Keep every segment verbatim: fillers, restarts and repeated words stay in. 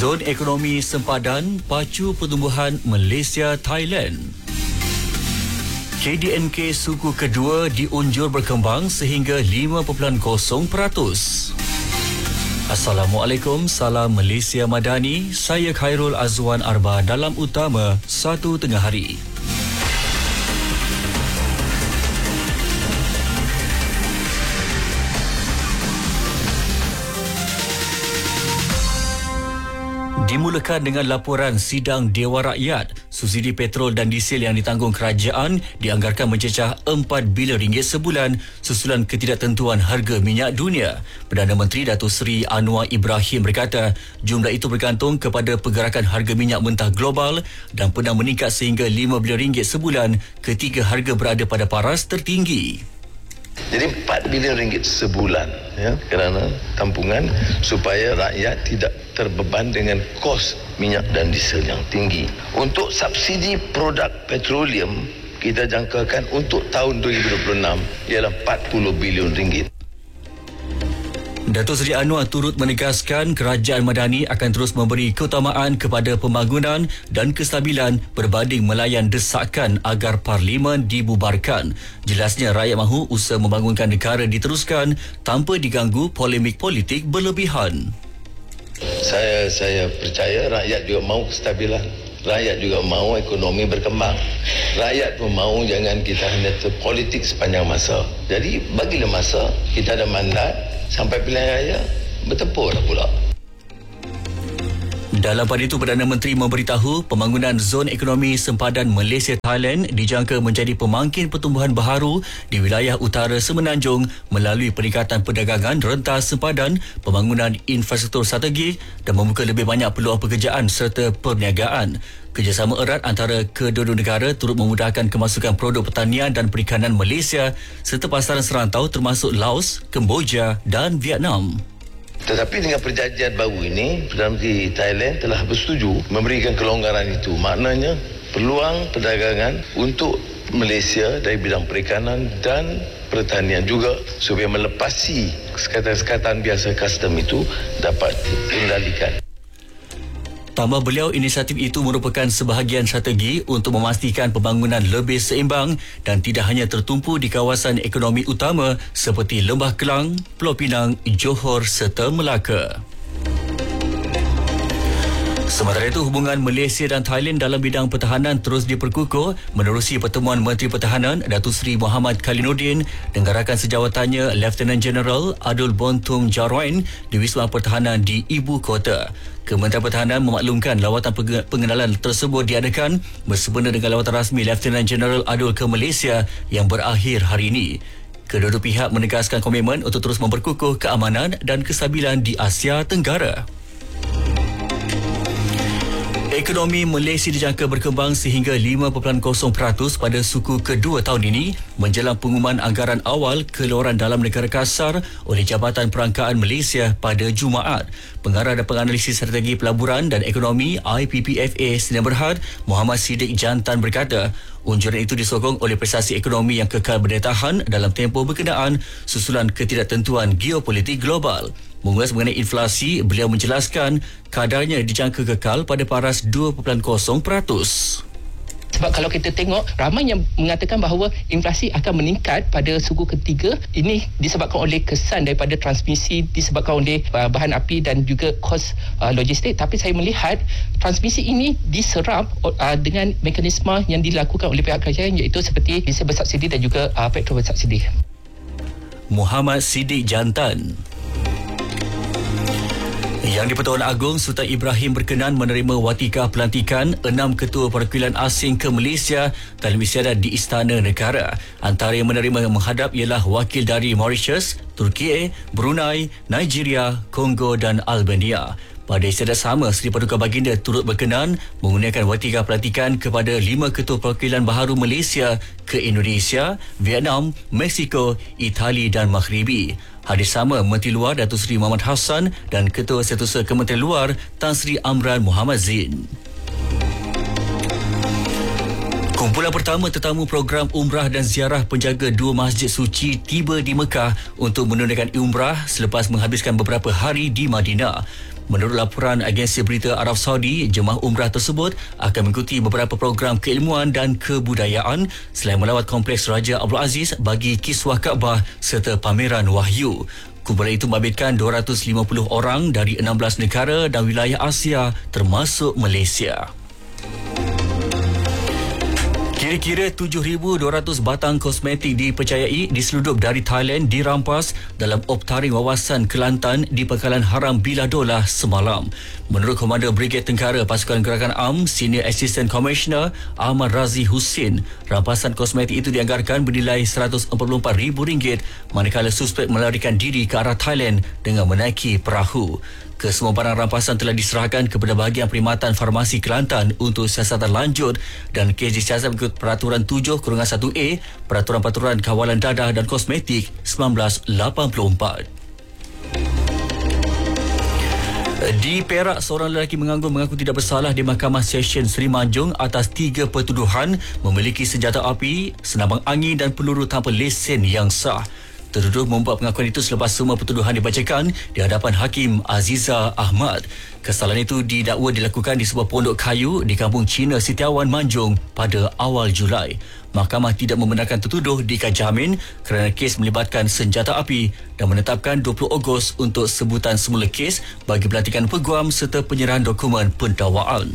Zon ekonomi sempadan pacu pertumbuhan Malaysia Thailand. K D N K suku kedua diunjur berkembang sehingga lima perpuluhan kosong peratus. Assalamualaikum, salam Malaysia Madani. Saya Khairul Azwan Arba dalam utama satu tengah hari. Dimulakan dengan laporan sidang Dewan Rakyat. Subsidi petrol dan diesel yang ditanggung kerajaan dianggarkan mencecah empat bilion ringgit sebulan susulan ketidaktentuan harga minyak dunia. Perdana Menteri Datuk Seri Anwar Ibrahim berkata, jumlah itu bergantung kepada pergerakan harga minyak mentah global dan pernah meningkat sehingga lima bilion ringgit sebulan ketika harga berada pada paras tertinggi. Jadi empat bilion ringgit sebulan ya, kerana tampungan supaya rakyat tidak terbeban dengan kos minyak dan diesel yang tinggi. Untuk subsidi produk petroleum, kita jangkakan untuk tahun dua ribu dua puluh enam ialah empat puluh bilion ringgit. Datuk Seri Anwar turut menegaskan kerajaan Madani akan terus memberi keutamaan kepada pembangunan dan kestabilan berbanding melayan desakan agar Parlimen dibubarkan. Jelasnya rakyat mahu usaha membangunkan negara diteruskan tanpa diganggu polemik politik berlebihan. Saya saya percaya rakyat juga mahu kestabilan. Rakyat juga mahu ekonomi berkembang. Rakyat pun mahu jangan kita hanya terpolitik sepanjang masa. Jadi bagilah masa, kita ada mandat sampai pilihan raya, bertempurlah pula. Dalam pada itu, Perdana Menteri memberitahu pembangunan zon ekonomi sempadan Malaysia Thailand dijangka menjadi pemangkin pertumbuhan baharu di wilayah utara Semenanjung melalui peningkatan perdagangan rentas sempadan, pembangunan infrastruktur strategik dan membuka lebih banyak peluang pekerjaan serta perniagaan. Kerjasama erat antara kedua-dua negara turut memudahkan kemasukan produk pertanian dan perikanan Malaysia serta pasaran serantau termasuk Laos, Kemboja dan Vietnam. Tetapi dengan perjanjian baru ini, Perdana Menteri Thailand telah bersetuju memberikan kelonggaran itu. Maknanya peluang perdagangan untuk Malaysia dari bidang perikanan dan pertanian juga supaya melepasi sekatan-sekatan biasa custom itu dapat dikendalikan. Tambah beliau, inisiatif itu merupakan sebahagian strategi untuk memastikan pembangunan lebih seimbang dan tidak hanya tertumpu di kawasan ekonomi utama seperti Lembah Kelang, Pulau Pinang, Johor serta Melaka. Sementara itu, hubungan Malaysia dan Thailand dalam bidang pertahanan terus diperkukuh menerusi pertemuan Menteri Pertahanan Datuk Seri Muhammad Khaliluddin dengan rakan sejawatannya Lieutenant General Adul Bontung Jarwain di Wisma Pertahanan di Ibu Kota. Kementerian Pertahanan memaklumkan lawatan pengenalan tersebut diadakan bersempena dengan lawatan rasmi Lieutenant General Adul ke Malaysia yang berakhir hari ini. Kedua-dua pihak menegaskan komitmen untuk terus memperkukuh keamanan dan kestabilan di Asia Tenggara. Ekonomi Malaysia dijangka berkembang sehingga lima perpuluhan kosong peratus pada suku kedua tahun ini menjelang pengumuman anggaran awal keluaran dalam negara kasar oleh Jabatan Perangkaan Malaysia pada Jumaat. Pengarah dan penganalisis strategi pelaburan dan ekonomi I P P F A Sdn Bhd Muhammad Siddiq Jantan berkata, unjuran itu disokong oleh prestasi ekonomi yang kekal berdaya tahan dalam tempoh berkenaan susulan ketidaktentuan geopolitik global. Mengulas mengenai inflasi, beliau menjelaskan kadarnya dijangka kekal pada paras dua perpuluhan kosong peratus. Sebab kalau kita tengok, ramai yang mengatakan bahawa inflasi akan meningkat pada suku ketiga. Ini disebabkan oleh kesan daripada transmisi, disebabkan oleh uh, bahan api dan juga kos uh, logistik. Tapi saya melihat transmisi ini diserap uh, dengan mekanisme yang dilakukan oleh pihak kerajaan, iaitu seperti diesel bersubsidi dan juga uh, petrol bersubsidi. Muhammad Siddiq Jantan. Yang di-Pertuan Agong Sultan Ibrahim berkenan menerima watikah pelantikan enam ketua perwakilan asing ke Malaysia dalam istiadat di Istana Negara. Antara yang menerima menghadap ialah wakil dari Mauritius, Turki, Brunei, Nigeria, Kongo dan Albania. Pada istiadat sama, Seri Paduka Baginda turut berkenan menggunakan watikah pelantikan kepada lima ketua perwakilan baharu Malaysia ke Indonesia, Vietnam, Mexico, Itali dan Maghribi. Hadis sama Menteri Luar Datuk Seri Muhammad Hassan dan Ketua Setiausaha Kementerian Luar Tan Sri Amran Muhammad Zain. Kumpulan pertama tetamu program umrah dan ziarah penjaga dua masjid suci tiba di Mekah untuk menunaikan umrah selepas menghabiskan beberapa hari di Madinah. Menurut laporan agensi berita Arab Saudi, jemaah umrah tersebut akan mengikuti beberapa program keilmuan dan kebudayaan selain melawat kompleks Raja Abdul Aziz bagi kiswah Kaabah serta pameran wahyu. Kumpulan itu membabitkan dua ratus lima puluh orang dari enam belas negara dan wilayah Asia termasuk Malaysia. Kira-kira tujuh ribu dua ratus batang kosmetik dipercayai diseludup dari Thailand dirampas dalam optaring wawasan Kelantan di Pangkalan Haram Biladolah semalam. Menurut Komander Brigade Tengkara Pasukan Gerakan A M, Senior Assistant Commissioner Ahmad Razi Husin, rampasan kosmetik itu dianggarkan bernilai seratus empat puluh empat ribu ringgit manakala suspek melarikan diri ke arah Thailand dengan menaiki perahu. Kesemua barang rampasan telah diserahkan kepada bahagian perkhidmatan farmasi Kelantan untuk siasatan lanjut dan kes disiasat mengikut Peraturan tujuh satu A Peraturan-Peraturan Kawalan Dadah dan Kosmetik seribu sembilan ratus lapan puluh empat. Di Perak, seorang lelaki menganggur mengaku tidak bersalah di Mahkamah Session Seri Manjung atas tiga pertuduhan memiliki senjata api, senambang angin dan peluru tanpa lesen yang sah. Tertuduh membuat pengakuan itu selepas semua pertuduhan dibacakan di hadapan Hakim Aziza Ahmad. Kesalahan itu didakwa dilakukan di sebuah pondok kayu di kampung Cina Setiawan Manjung pada awal Julai. Mahkamah tidak membenarkan tertuduh diikat jamin kerana kes melibatkan senjata api dan menetapkan dua puluh Ogos untuk sebutan semula kes bagi pelantikan peguam serta penyerahan dokumen pendakwaan.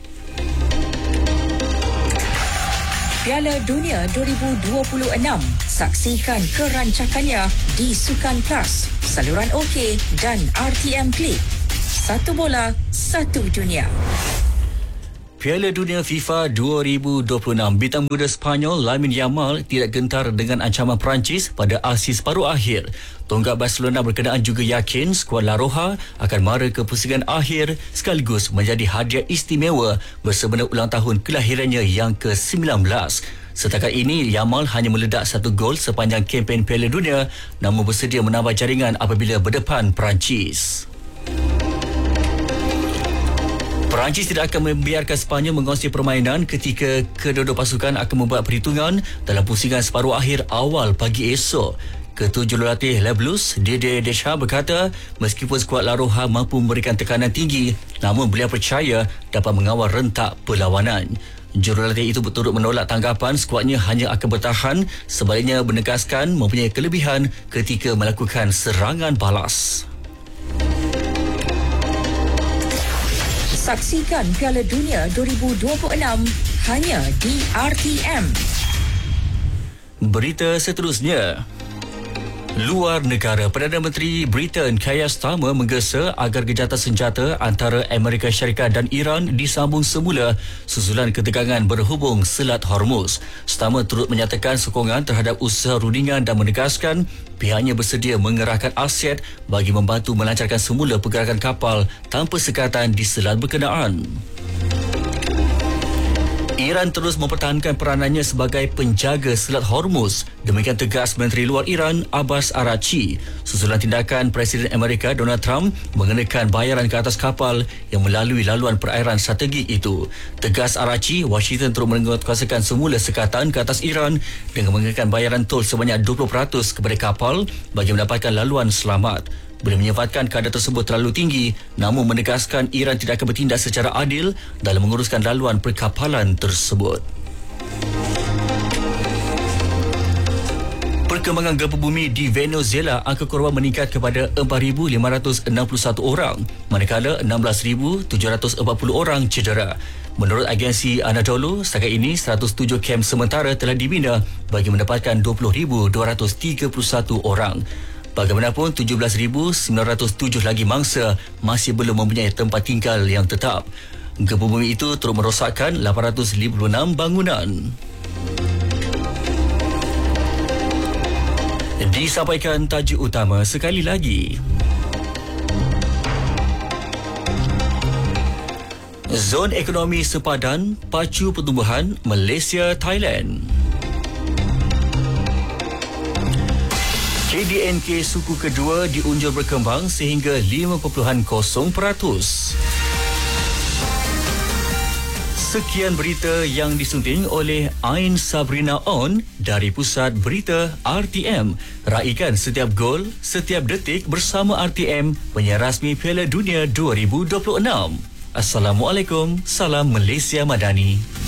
Piala Dunia dua ribu dua puluh enam. Saksikan kerancakannya di Sukan Plus, saluran OK dan R T M Play. Satu bola, satu dunia. Piala Dunia FIFA dua ribu dua puluh enam, bintang muda Sepanyol Lamine Yamal tidak gentar dengan ancaman Perancis pada aksi separuh akhir. Tonggak Barcelona berkenaan juga yakin skuad La Roja akan mara ke pusingan akhir sekaligus menjadi hadiah istimewa bersempena ulang tahun kelahirannya yang ke sembilan belas. Setakat ini, Yamal hanya meledak satu gol sepanjang kempen Piala Dunia namun bersedia menambah jaringan apabila berdepan Perancis. Perancis tidak akan membiarkan Sepanyol menguasai permainan ketika kedua-dua pasukan akan membuat perhitungan dalam pusingan separuh akhir awal pagi esok. Ketua Jurulatih Les Bleus, Didier Deschamps berkata, meskipun skuad La Roja mampu memberikan tekanan tinggi, namun beliau percaya dapat mengawal rentak perlawanan. Jurulatih itu berturut menolak tanggapan skuadnya hanya akan bertahan, sebaliknya menegaskan mempunyai kelebihan ketika melakukan serangan balas. Saksikan Piala Dunia dua ribu dua puluh enam hanya di R T M. Berita seterusnya. Luar negara, Perdana Menteri Britain Keir Starmer menggesa agar gejatan senjata antara Amerika Syarikat dan Iran disambung semula susulan ketegangan berhubung Selat Hormuz. Starmer turut menyatakan sokongan terhadap usaha rundingan dan menegaskan pihaknya bersedia mengerahkan aset bagi membantu melancarkan semula pergerakan kapal tanpa sekatan di selat berkenaan. Iran terus mempertahankan peranannya sebagai penjaga Selat Hormuz. Demikian tegas Menteri Luar Iran Abbas Araghchi susulan tindakan Presiden Amerika Donald Trump mengenakan bayaran ke atas kapal yang melalui laluan perairan strategik itu. Tegas Araghchi, Washington terus menguatkuasakan semula sekatan ke atas Iran dengan mengenakan bayaran tol sebanyak dua puluh peratus kepada kapal bagi mendapatkan laluan selamat. Beliau menyifatkan kadar tersebut terlalu tinggi namun menegaskan Iran tidak akan bertindak secara adil dalam menguruskan laluan perkapalan tersebut. Perkembangan gempa bumi di Venezuela, angka korban meningkat kepada empat ribu lima ratus enam puluh satu orang, manakala enam belas ribu tujuh ratus empat puluh orang cedera. Menurut agensi Anadolu, setakat ini seratus tujuh kem sementara telah dibina bagi mendapatkan dua puluh ribu dua ratus tiga puluh satu orang. Bagaimanapun, tujuh belas ribu sembilan ratus tujuh lagi mangsa masih belum mempunyai tempat tinggal yang tetap. Gempa bumi itu turut merosakkan lapan ratus lima puluh enam bangunan. Disampaikan tajuk utama sekali lagi. Zon ekonomi sepadan pacu pertumbuhan Malaysia-Thailand. K D N K suku kedua diunjur berkembang sehingga lima perpuluhan kosong peratus. Sekian berita yang disunting oleh Ain Sabrina On dari Pusat Berita R T M. Raikan setiap gol, setiap detik bersama R T M, penyiar rasmi Piala Dunia dua ribu dua puluh enam. Assalamualaikum, salam Malaysia Madani.